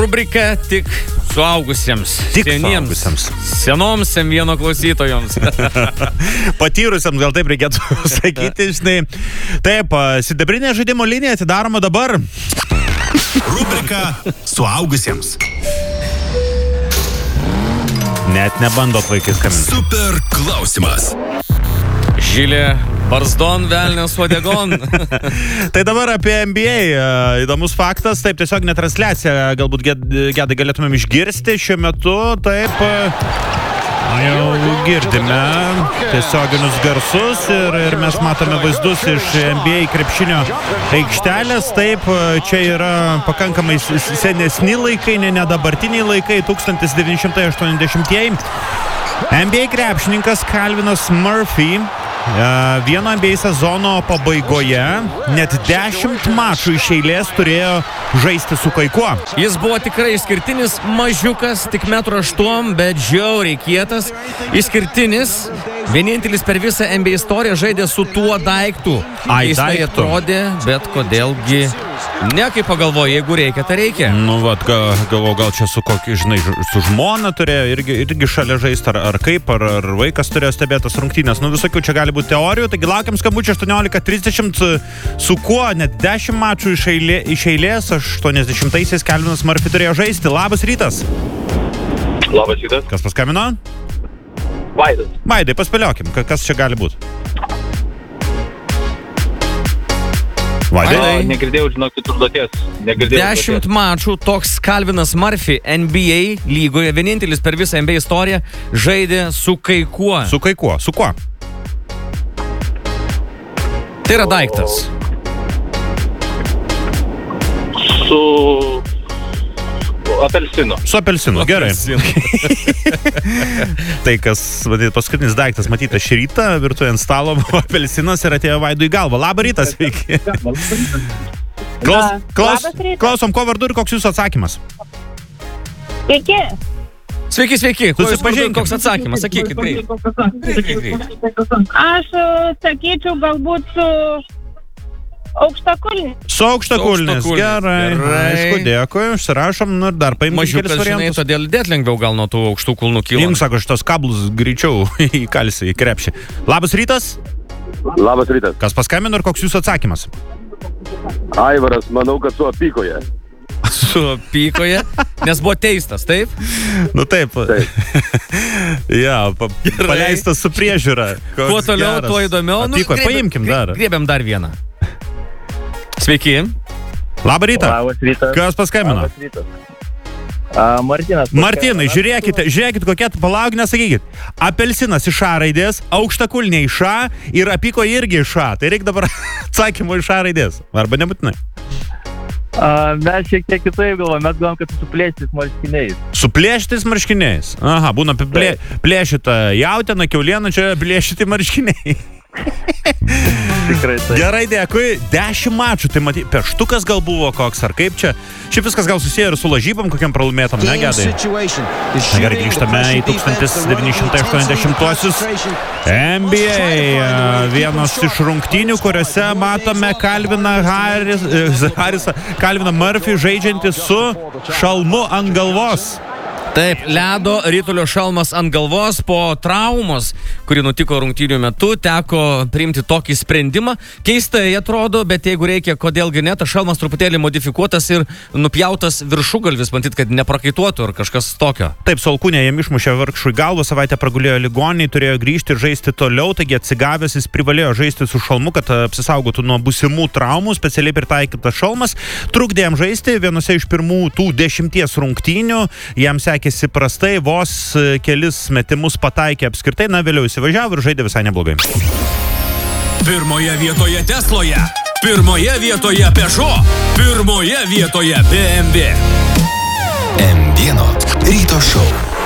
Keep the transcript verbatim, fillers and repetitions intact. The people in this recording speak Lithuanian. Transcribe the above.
Rubrika tik suaugusiems. Tik seniems, suaugusiems. Senoms M vieno klausytojams. Patyrusiams, gal taip reikėtų sakyti, žinai. Taip, sidabrinė žaidimo linija atidaroma dabar. Rubrika suaugusiems. Net nebandot vaikai skambinti. Super klausimas. Žilė barzdon, velnės uodegon. Tai dabar apie N B A įdomus faktas. Taip, tiesiog netransliacija galbūt gedai galėtumėm išgirsti šiuo metu. Taip, jau girdime tiesioginius garsus ir, ir mes matome vaizdus iš N B A krepšinio aikštelės. Taip, čia yra pakankamai senesni laikai, ne, ne dabartiniai laikai, tūkstantis devyni šimtai aštuoniasdešimtieji. N B A krepšininkas Calvinas Murphy vieno N B A sezono pabaigoje net dešimt mačų iš eilės turėjo žaisti su kai kuo. Jis buvo tikrai išskirtinis, mažiukas, tik metro aštuom, bet žiauriai kietas. Išskirtinis, vienintelis per visą N B A istoriją žaidė su tuo daiktu. Ai, jis tai daiktu. atrodė, bet kodėlgi ne, kaip pagalvoju, jeigu reikia, tai reikia. Nu, vat, galvoju, gal čia su kokį, žinai, su žmona turėjo irgi, irgi šalia žaisti, ar, ar kaip, ar, ar vaikas turėjo stebėtas rungtynės. Nu, visokių čia gali būti teorijų, taigi laukiam skambučio aštuoniolika trisdešimt, su kuo net dešimt mačų iš, eilė, iš eilės aštuoniasdešimtaisiais Calvinas Murphy turėjo žaisti. Labas rytas. Labas rytas. Kas paskambino? Vaidas. Vaidai, paspėliokim, kas čia gali būti. Vaidai? A, negirdėjau, žinokit, užduoties. Dešimt mačų toks Calvinas Murphy N B A lygoje, vienintelis per visą N B A istoriją, žaidė su kai kuo. Su kai kuo, su kuo? Tai yra daiktas. Su apelsinu. Su apelsinu, gerai. Tai kas, matyt, paskutinis daiktas matytas šį rytą, virtuvėje ant stalo buvo apelsinas ir atėjo Vaidui į galvą. Labą rytą, sveiki. Klaus, klaus, klausom, ko vardu ir koks jūsų atsakymas? Sveiki. Sveiki, sveiki. Susipažinkim. Koks atsakymas? Sakykit greit. Aš sakyčiau galbūt su aukštakulnis. Su aukštakulnis, gerai. Gerai. Aišku, dėkui, užsirašom, nu ir dar paimkim kelis Mažiukas, žinai, variantus. todėl dėt lengviau gal nuo tų aukštų kulnų kyla. Jums sako, šitos kablus greičiau įkalsi į krepšį. Labas rytas. Labas rytas. Kas paskambino ir koks jūsų atsakymas? Aivaras, manau, kad su apykoje. Su pykoje, nes buvo teistas, taip? Nu taip. Ja, pa, paleistas su priežiūra. Koks Kuo toliau, geras. tuo įdomiau. Apykoje, paimkim dar. Griebėm dar vieną. Sveiki. Labą rytą. Labas rytas. Kas paskambino? Labas rytas. A, Martinas. Martinai, žiūrėkite, žiūrėkite, kokie, palauk, nesakykit. Apelsinas iš A raidės, aukštakulniai iš A ir apyko irgi iš A. Tai reikia dabar atsakymo iš A raidės. Arba nebūtinai. A, mes šiek tiek kitaip galvojame, mes galvom, kad su plėštis marškiniais. Su plėšytais marškiniais. Aha, būna plė, plėšyta jautiena, kiauliena, čia plėšyti marškiniai. Tikrai taip. Gerai, dėkui. Dešimt mačų, tai matai, peštukas gal buvo koks, ar kaip čia? Šiaip viskas gal susiję ir su lažybom, kokiam pralaimėtam, ne, Gedai? Na gerai, grįžtame į tūkstantis devyni šimtai aštuoniasdešimtuosius. N B A, vienos iš rungtynių, kuriuose matome Calviną Harris, Harrisą, Calviną Murphy žaidžiantį su šalmu ant galvos. Taip, ledo ritulio šalmas ant galvos po traumos, kuri nutiko rungtynių metu, teko priimti tokį sprendimą. Keistai atrodo, bet jeigu reikia, kodėlgi ne, tas šalmas truputėlį modifikuotas ir nupjautas viršugalvis, matyt, kad neprakaituotų ar kažkas tokio. Taip, su alkūne jam išmušė vargšui galvą, savaitę pragulėjo ligoniai, turėjo grįžti ir žaisti toliau, taigi atsigavęs jis privalėjo žaisti su šalmu, kad apsisaugotų nuo būsimų traumų, specialiai pritaikytas šalmas. Trukdė jam žaisti vienose iš pirmų tų dešimties rungtynių, jam sekė sekėsi prastai, vos kelis metimus pataikė apskritai, na vėliau įsivažiavo ir žaidė visai neblogai. Pirmoje vietoje Tesloje, pirmoje vietoje Peugeot, pirmoje vietoje B M W. M vieno ryto šou.